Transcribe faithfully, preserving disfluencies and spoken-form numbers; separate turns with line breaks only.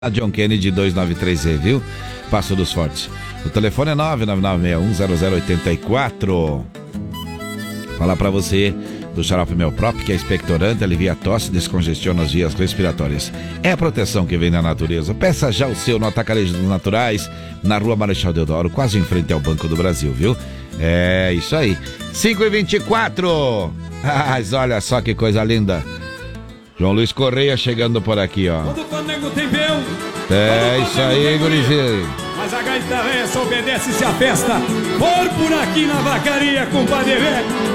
A John Kennedy dois nove três E, viu? Passo dos Fortes. O telefone é nove nove nove seis um zero zero oito quatro. Falar pra você do xarope Mel Prop, que é expectorante, alivia a tosse, descongestiona as vias respiratórias. É a proteção que vem da natureza. Peça já o seu no Atacarejo dos Naturais, na Rua Marechal Deodoro, quase em frente ao Banco do Brasil, viu? É isso aí. cinco e vinte e quatro. Mas olha só que coisa linda. João Luiz Correia chegando por aqui, ó.
Quando o Flamengo tem peão.
É isso aí, gurizinho.
Mas a gaita véia só obedece se a festa for por aqui na vacaria, compadre velho.